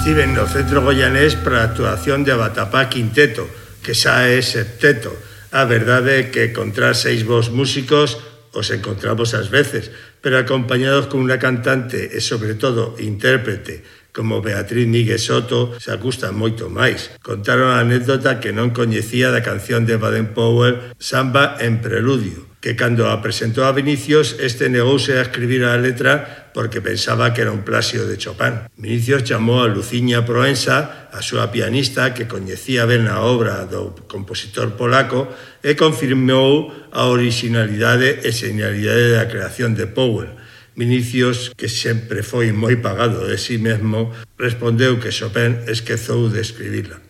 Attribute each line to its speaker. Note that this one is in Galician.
Speaker 1: estiven no Centro Goianés para a actuación de Abatapá Quinteto, que xa é septeto. A verdade é que encontrar 6 bons músicos os encontramos ás veces, pero acompañados con unha cantante e, sobre todo, intérprete como Beatriz Míguez Soto, se acusta moito máis. Contaron a anécdota que non coñecía da canción de Baden-Powell Samba en Preludio, que cando a presentou a Vinicius, este negouse a escribir a letra porque pensaba que era un plagio de Chopin. Vinicius chamou a Luciña Proença, a súa pianista, que coñecía ben a obra do compositor polaco, e confirmou a originalidade e genialidade da creación de Powell. Vinicius, que sempre foi moi pagado de si mesmo, respondeu que Chopin esquezou de escribirla.